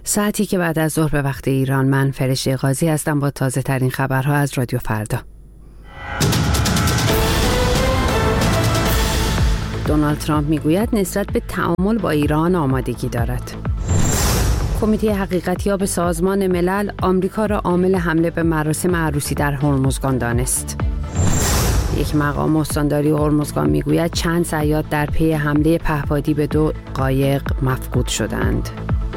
ساعتی که بعد از ظهر به وقت ایران، من فرشته قاضی هستم با تازه ترین خبرها از رادیو فردا. دونالد ترامپ میگوید نسبت به تعامل با ایران آمادگی دارد. کمیته حقیقتیاب سازمان ملل آمریکا را عامل حمله به مراسم عروسی در هرمزگان دانست. یک مقام استانداری هرمزگان میگوید چند صیاد در پی حمله پهپادی به 2 قایق مفقود شدند.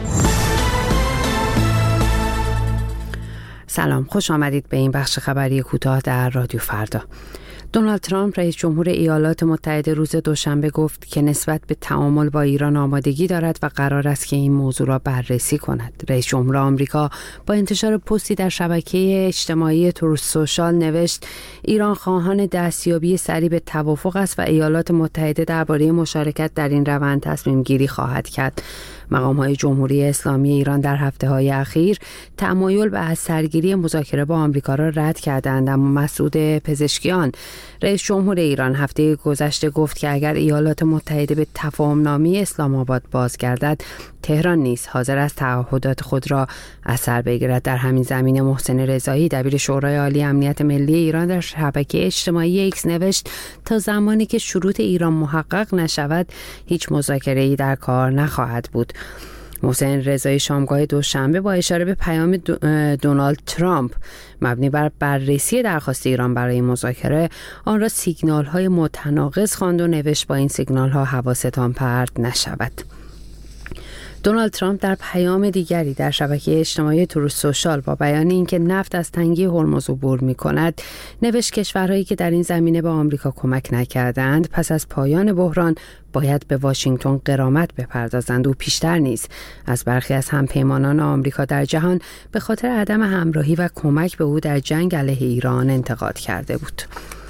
سلام، خوش آمدید به این بخش خبری کوتاه در رادیو فردا. دونالد ترامپ رئیس جمهور ایالات متحده روز دوشنبه گفت که نسبت به تعامل با ایران آمادگی دارد و قرار است که این موضوع را بررسی کند. رئیس جمهور آمریکا با انتشار پستی در شبکه اجتماعی تروث سوشال نوشت ایران خواهان دستیابی سریع به توافق است و ایالات متحده درباره مشارکت در این روند تصمیم گیری خواهد کرد. مقام‌های جمهوری اسلامی ایران در هفته‌های اخیر تمایل به از سرگیری مذاکره با آمریکا را رد کردند، اما مسعود پزشکیان رئیس جمهور ایران هفته گذشته گفت که اگر ایالات متحده به تفاهم‌نامه اسلام آباد بازگردد، تهران نیز حاضر است تعهدات خود را از سر بگیرد. در همین زمینه محسن رضایی دبیر شورای عالی امنیت ملی ایران در شبکه اجتماعی ایکس نوشت تا زمانی که شروط ایران محقق نشود هیچ مذاکره‌ای در کار نخواهد بود. محسن رضایی شامگاه دوشنبه با اشاره به پیام دونالد ترامپ مبنی بر بررسی درخواست ایران برای مذاکره آن را سیگنال‌های متناقض خواند و نوشت با این سیگنال‌ها حواستان پرت نشود. دونالد ترامپ در پیام دیگری در شبکه اجتماعی تروث سوشال با بیان اینکه نفت از تنگه هرمز عبور می‌کند نوشت کشورهایی که در این زمینه به آمریکا کمک نکردند پس از پایان بحران باید به واشنگتن غرامت بپردازند. او پیشتر نیز از برخی از همپیمانان آمریکا در جهان به خاطر عدم همراهی و کمک به او در جنگ علیه ایران انتقاد کرده بود.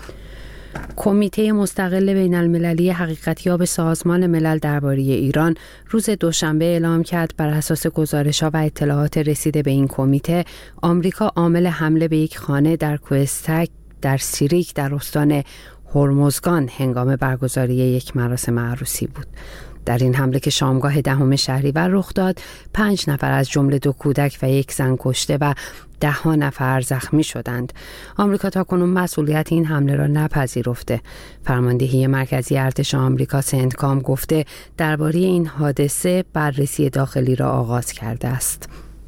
کمیته مستقل بین المللی حقیقتیاب سازمان ملل درباره ایران روز دوشنبه اعلام کرد بر اساس گزارش‌ها و اطلاعات رسیده به این کمیته آمریکا عامل حمله به یک خانه در کوهستک در سیریک در استان هرمزگان هنگام برگزاری یک مراسم عروسی بود. در این حمله که شامگاه 10 شهریور رخ داد 5 نفر از جمله 2 کودک و 1 زن کشته و 10 نفر زخمی شدند. آمریکا تاکنون مسئولیت این حمله را نپذیرفته. فرماندهی مرکزی ارتش آمریکا سنتکام گفته درباره این حادثه بررسی داخلی را آغاز کرده است.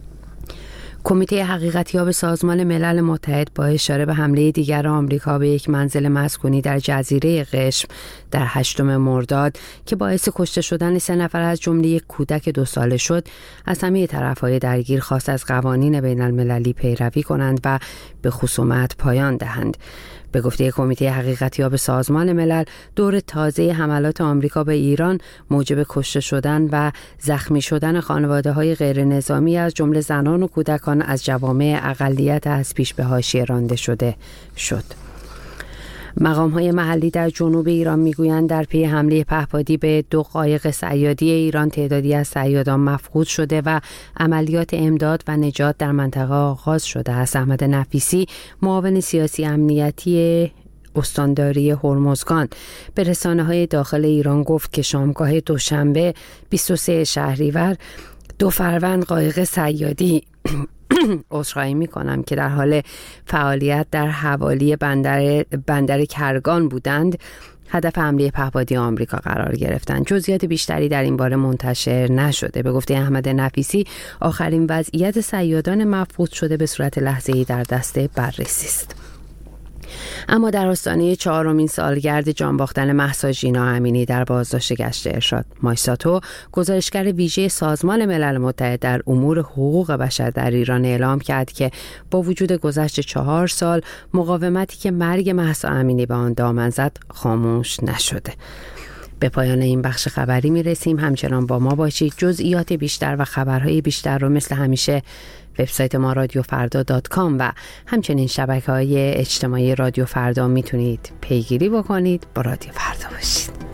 کمیته حقیقتیاب سازمان ملل متحد با اشاره به حمله دیگر آمریکا به یک منزل مسکونی در جزیره قشم در 8 مرداد که باعث کشته شدن 3 نفر از جمله 1 کودک 2 ساله شد، از همه طرف‌های درگیر خواست از قوانین بین المللی پیروی کنند و به خصومت پایان دهند. به گفته کمیته حقیقتیاب سازمان ملل، دور تازه حملات آمریکا به ایران موجب کشته شدن و زخمی شدن خانواده‌های غیر نظامی از جمله زنان و کودکان از جوامع اقلیت از پیش به حاشیه رانده شده شد. مقام‌های محلی در جنوب ایران میگویند در پی حمله پهپادی به 2 قایق صیادی ایران تعدادی از صیادان مفقود شده و عملیات امداد و نجات در منطقه آغاز شده است. احمد نفیسی معاون سیاسی امنیتی استانداری هرمزگان به رسانه‌های داخل ایران گفت که شامگاه دوشنبه 23 شهریور 2 فروند قایق صیادی عذرخواهی می‌کنم که در حال فعالیت در حوالی بندر کرگان بودند هدف حمله پهپادی آمریکا قرار گرفتند. جزئیات بیشتری در این باره منتشر نشده. به گفته احمد نفیسی آخرین وضعیت صیادان مفقود شده به صورت لحظه‌ای در دست بررسی است. اما در آستانه 4مین سالگرد جان باختن مهسا ژینا امینی در بازداشت گشت ارشاد، مایساتو گزارشگر ویژه سازمان ملل متحد در امور حقوق بشر در ایران اعلام کرد که با وجود گذشت 4 سال مقاومتی که مرگ مهسا امینی به آن دامن زد خاموش نشده. به پایان این بخش خبری میرسیم. همچنان با ما باشید. جزئیات بیشتر و خبرهای بیشتر رو مثل همیشه وبسایت ما رادیوفردا.com و همچنین شبکه‌های اجتماعی رادیو فردا میتونید پیگیری بکنید. با رادیو فردا باشید.